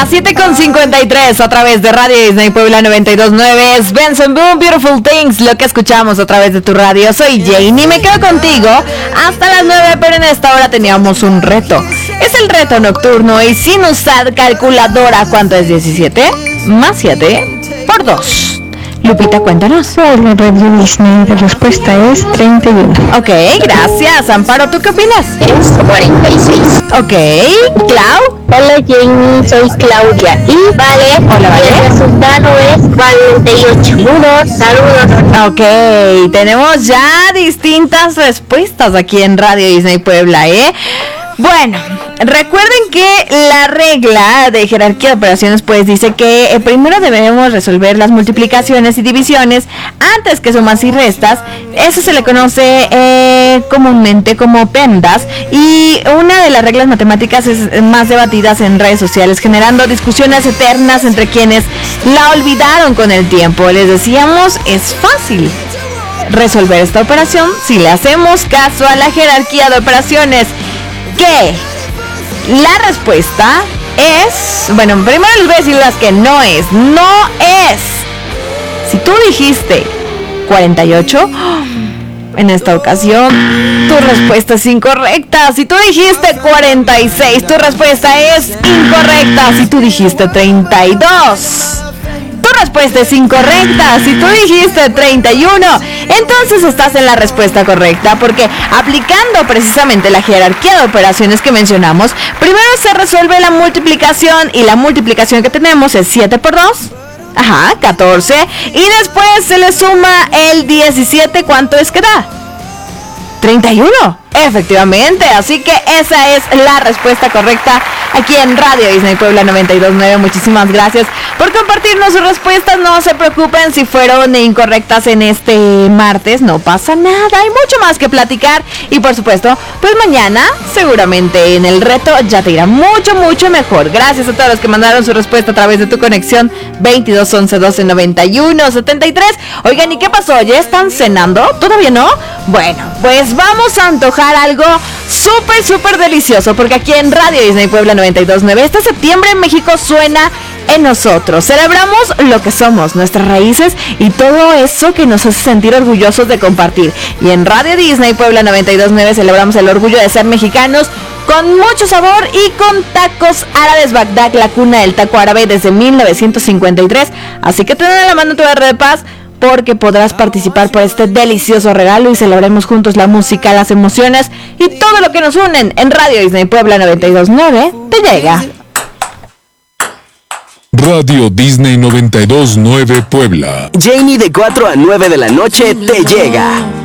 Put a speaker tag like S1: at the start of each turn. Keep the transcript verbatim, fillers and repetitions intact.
S1: Las siete con cincuenta y tres a través de Radio Disney Puebla noventa y dos punto nueve es Benson Boom Beautiful Things, lo que escuchamos a través de tu radio. Soy Jane y me quedo contigo hasta las nueve, pero en esta hora teníamos un reto. Es el reto nocturno y sin usar calculadora. ¿Cuánto es diecisiete? Más siete por dos. Lupita, cuéntanos.
S2: Hola, Radio Disney. La respuesta es treinta y uno.
S1: Ok, gracias. Amparo, ¿tú qué opinas?
S3: Es cuarenta y seis.
S1: Ok, Clau.
S3: Hola, Jamie, soy Claudia. Y Vale.
S1: Hola, Vale.
S3: El resultado es cuarenta y ocho. Saludos, saludos.
S1: Ok, tenemos ya distintas respuestas aquí en Radio Disney Puebla, ¿eh? Bueno, recuerden que la regla de jerarquía de operaciones pues dice que eh, primero debemos resolver las multiplicaciones y divisiones antes que sumas y restas. Eso se le conoce eh, comúnmente como PEMDAS, y una de las reglas matemáticas es más debatidas en redes sociales, generando discusiones eternas entre quienes la olvidaron con el tiempo. Les decíamos, es fácil resolver esta operación si le hacemos caso a la jerarquía de operaciones. Que la respuesta es, bueno, primero les voy a decir las que no es, no es. Si tú dijiste cuarenta y ocho, en esta ocasión tu respuesta es incorrecta. Si tú dijiste cuarenta y seis, tu respuesta es incorrecta. Si tú dijiste treinta y dos, tu respuesta es incorrecta. Si tú dijiste treinta y uno, entonces estás en la respuesta correcta, porque aplicando precisamente la jerarquía de operaciones que mencionamos, primero se resuelve la multiplicación, y la multiplicación que tenemos es siete por dos. Ajá, catorce. Y después se le suma el diecisiete. ¿Cuánto es que da? treinta y uno. Efectivamente, así que esa es la respuesta correcta aquí en Radio Disney Puebla noventa y dos punto nueve. Muchísimas gracias por compartirnos sus respuestas. No se preocupen si fueron incorrectas en este martes, no pasa nada, hay mucho más que platicar. Y por supuesto, pues mañana seguramente en el reto ya te irá mucho, mucho mejor. Gracias a todos los que mandaron su respuesta a través de tu conexión veintidós once doce noventa y uno setenta y tres. Oigan, ¿y qué pasó? ¿Ya están cenando? ¿Todavía no? Bueno, pues vamos a antojar algo súper, súper delicioso, porque aquí en Radio Disney Puebla noventa y dos punto nueve, este septiembre en México suena en nosotros. Celebramos lo que somos, nuestras raíces y todo eso que nos hace sentir orgullosos de compartir. Y en Radio Disney Puebla noventa y dos punto nueve celebramos el orgullo de ser mexicanos, con mucho sabor y con Tacos Árabes Bagdad, la cuna del taco árabe desde mil novecientos cincuenta y tres. Así que ten a la mano tu R de paz, porque podrás participar por este delicioso regalo y celebremos juntos la música, las emociones y todo lo que nos unen. En Radio Disney Puebla noventa y dos punto nueve te llega.
S4: Radio Disney noventa y dos punto nueve Puebla.
S5: Jamie, de cuatro a nueve de la noche te llega.